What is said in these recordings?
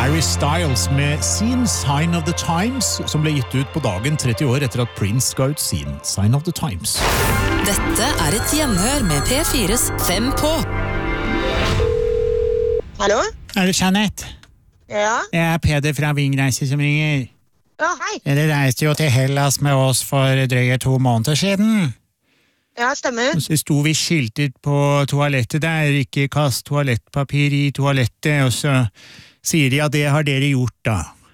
Harry Styles med sin Sign of the Times, som ble gitt ut på dagen 30 år etter at Prince ga ut sin Sign of the Times. Dette et gjenhør med P4's 5 på. Hallo? Det Jeanette? Ja? Jeg Peder fra Vingreise som ringer. Ja, hei. Dere reiste jo til Hellas med oss for drøye 2 måneder siden. Ja, stemmer. Så sto vi skiltet på toalettet der, ikke kast toalettpapir i toalettet, og så sier de at det har dere gjort da.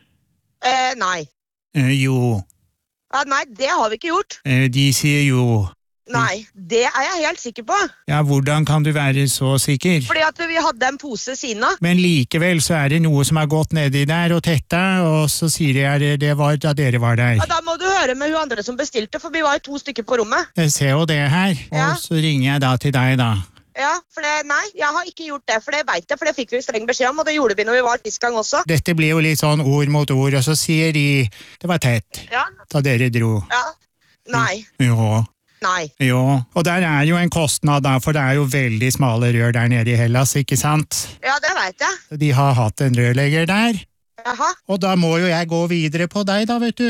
Nei. Jo. Ja, nei, det har vi ikke gjort. De sier jo. Nei, det jeg helt sikker på. Ja, hvordan kan du være så sikker? Fordi at vi hadde en pose siden av. Men likevel så det noe som har gått nedi der og tetta, og så sier jeg det var da dere var der. Ja, da må du høre med hun andre som bestilte, for vi var 2 stykker på rommet. Jeg ser jo det her, Ja. og så ringer jeg da til deg da. Ja, for nei, jeg har ikke gjort det, for det vet jeg, for det fikk vi streng beskjed om, og det gjorde vi når vi var sist gang også. Dette blir jo litt sånn ord mot ord, og så sier de, det var tett, Ja, da dere dro. ja. Nei, Jo. nei. Jo, og der jo en kostnad da, for det jo veldig smale rør der nede i Hellas, ikke sant? Ja, det vet jeg. De har hatt en rørlegger der, Jaha, og da må jo jeg gå videre på deg da, vet du.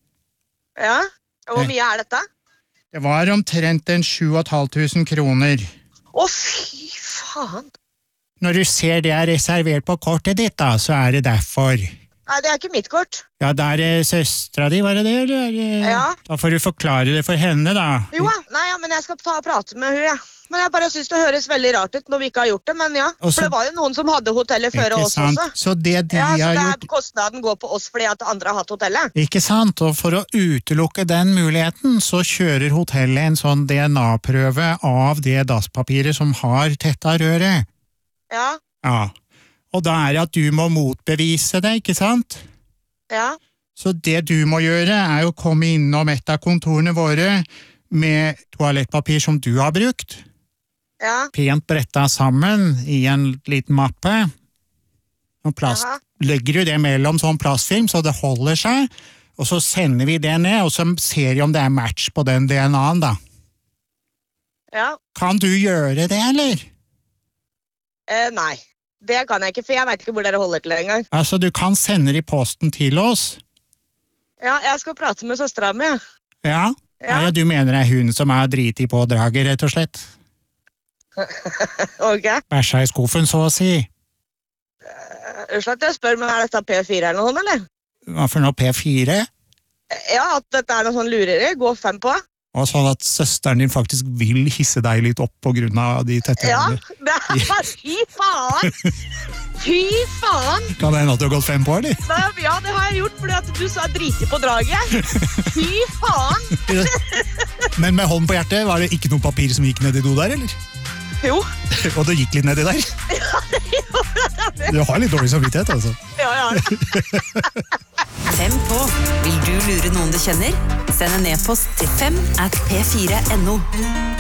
ja. Og hvor mye dette? Det var omtrent 7.500 kroner. Å, fy faen. Når du ser det reservert på kortet ditt da, så det derfor. Nei, det ikke mitt kort. Ja, da søstra di, var det det, eller? Ja. Da får du forklare det for henne da. Jo, nei, ja, men jeg skal ta og prate med hun, ja. Men jeg bare synes det høres veldig rart ut når vi ikke har gjort det, men ja. Og så- For det var jo noen som hadde hotellet før Ikke oss sant? også. Så det de Ja, så har det gjort... kostnaden går på oss fordi at andre har hatt hotellet. Ikke sant? Og for å utelukke den muligheten, så kjører hotellet en sånn DNA-prøve av det dasspapiret som har tetta røret. Ja, Ja. Og da det at du må motbevise det, ikke sant? ja, Så det du må gjøre å komme innom et av kontorene våre med toalettpapir som du har brukt, ja, pent bretta sammen i en liten mappe, og plast. Jaha. Legger du det mellom sånn plastfilm så det holder seg, og så sender vi det ned, og så ser vi om det match på den DNA-en da. ja. Kan du gjøre det, eller? Nei, det kan jeg ikke, for jeg vet ikke hvor dere holder til engang. Altså, du kan sende det i posten til oss. Ja, jeg skal prate med søstera mi. Ja? Ja. Ja, du mener det hun som driti på draget, rett og slett? Ok. Bæsja i skuffen, så å si. Unnskyld at jeg spør, men dette P4 eller noe sånt, eller? Hva for noe, P4? Ja, at dette noe sånn lureri, gå 5 på. Og sånn at søsteren din faktisk vil hisse deg litt opp på grunn av de tette Ja, hendene. fy faen! Fy faen! Kan det hende at du har gått 5 på, eller? Nei, ja, det har jeg gjort, fordi at du sa driti på draget. Fy faen! Men med hånden på hjertet, var det ikke noe papir som gikk ned i do der, eller? Jo. Og det gikk litt ned i der? Du har litt dårlig samvittighet, altså. Ja, ja. 5 på. Vil du lure noen du kjenner? Send en e-post til 5@p4.no.